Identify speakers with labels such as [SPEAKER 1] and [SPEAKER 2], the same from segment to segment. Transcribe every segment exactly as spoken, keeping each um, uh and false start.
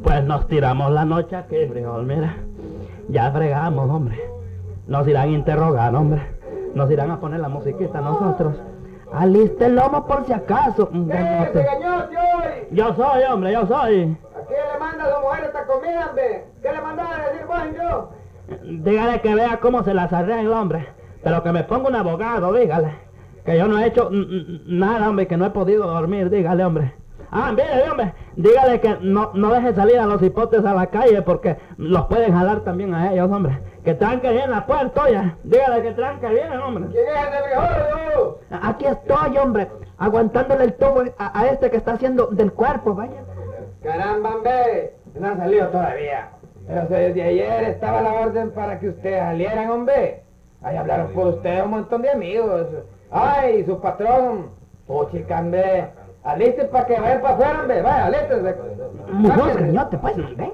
[SPEAKER 1] Pues nos tiramos la noche aquí, frijol, mira. Ya fregamos, hombre. Nos irán a interrogar, hombre. Nos irán a poner la musiquita a nosotros. Aliste el lomo por si acaso.
[SPEAKER 2] ¿Qué? ¿Se gañote hoy?
[SPEAKER 1] Yo soy, hombre, yo soy.
[SPEAKER 2] ¿A quién le manda a su mujer esta comida, hombre? ¿Qué le mandaba a decir vos y yo?
[SPEAKER 1] Dígale que vea cómo se las arregla, hombre. Pero que me ponga un abogado, dígale. Que yo no he hecho nada, hombre, que no he podido dormir, dígale, hombre. Ah, mire, hombre, dígale que no, no deje salir a los hipotes a la calle porque los pueden jalar también a ellos, hombre. Que tranque bien la puerta, oye. Dígale que tranque bien, hombre.
[SPEAKER 2] ¿Quién es ese frijol, yo?
[SPEAKER 3] Aquí estoy, hombre, aguantándole el tubo a, a este que está haciendo del cuerpo, vaya.
[SPEAKER 2] Caramba, hombre, no han salido todavía. Pero si desde ayer estaba la orden para que ustedes salieran, hombre. Ahí hablaron por ustedes un montón de amigos. Ay, su patrón. Puchica, hombre. Aliste para que vayan para afuera, hombre. Vaya, aliste.
[SPEAKER 3] Mujer, gañote, pues, venga.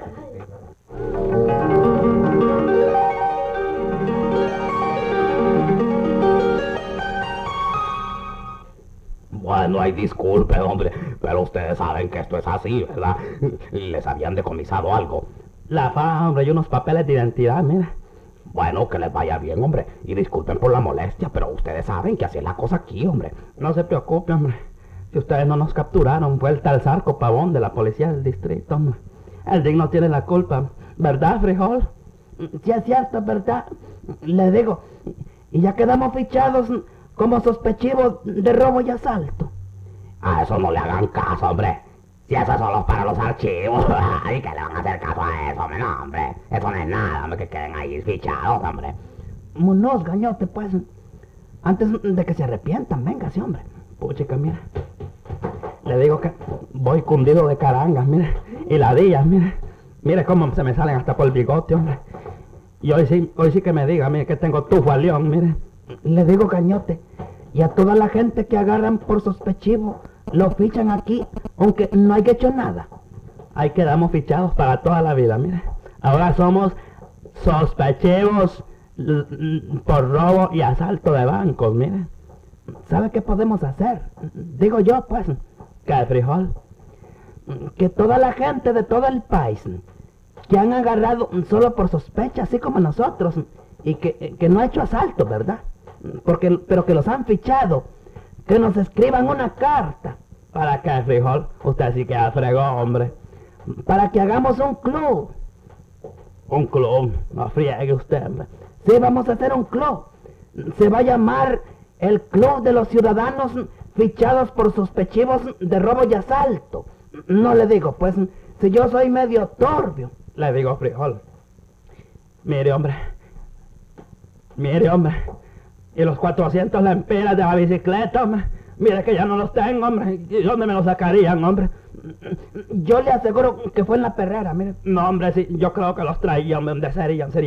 [SPEAKER 4] Bueno, ay, disculpe, hombre, pero ustedes saben que esto es así, ¿verdad? Les habían decomisado algo.
[SPEAKER 1] La faja, hombre, y unos papeles de identidad, mira.
[SPEAKER 4] Bueno, que les vaya bien, hombre, y disculpen por la molestia, pero ustedes saben que así es la cosa aquí, hombre.
[SPEAKER 1] No se preocupe, hombre. Si ustedes no nos capturaron, fue el tal Zarco Pavón de la policía del distrito, hombre. El digno tiene la culpa, ¿verdad, frijol?
[SPEAKER 3] Si es cierto, ¿verdad? Le digo, y ya quedamos fichados como sospechivos de robo y asalto.
[SPEAKER 4] A eso no le hagan caso, hombre. Si eso es solo para los archivos, ¿y qué le van a hacer caso a eso, hombre? No, hombre, eso no es nada, hombre, que queden ahí fichados, hombre.
[SPEAKER 3] Monos, gañote, pues, antes de que se arrepientan, venga, sí, hombre.
[SPEAKER 1] Puchica, mira. Le digo que voy cundido de carangas, mire. Y ladillas, mire. Mire cómo se me salen hasta por el bigote, hombre. Y hoy sí, hoy sí que me diga, mire, que tengo tufo a león, mire.
[SPEAKER 3] Le digo, gañote, y a toda la gente que agarran por sospechivo, lo fichan aquí, aunque no haya hecho nada.
[SPEAKER 1] Ahí quedamos fichados para toda la vida, mire. Ahora somos sospechivos por robo y asalto de bancos, mire.
[SPEAKER 3] ¿Sabe qué podemos hacer? Digo yo, pues,
[SPEAKER 1] ¿qué, frijol?
[SPEAKER 3] Que toda la gente de todo el país que han agarrado solo por sospecha, así como nosotros, y que, que no ha hecho asalto, ¿verdad? Porque, pero que los han fichado, que nos escriban una carta.
[SPEAKER 1] ¿Para qué, frijol? Usted sí que fregó, hombre.
[SPEAKER 3] Para que hagamos un club.
[SPEAKER 1] ¿Un club? No friegue usted, hombre.
[SPEAKER 3] Sí, vamos a hacer un club. Se va a llamar el Club de los Ciudadanos Fichados por Sospechivos de Robo y Asalto. No le digo, pues, si yo soy medio turbio.
[SPEAKER 1] Le digo, frijol. Mire, hombre. Mire, hombre. Y los cuatrocientos lempiras de la bicicleta, hombre. Mire que ya no los tengo, hombre. ¿Y dónde me los sacarían, hombre?
[SPEAKER 3] Yo le aseguro que fue en la perrera, mire.
[SPEAKER 1] No, hombre, sí, yo creo que los traía, hombre. ¿Dónde serían? Serían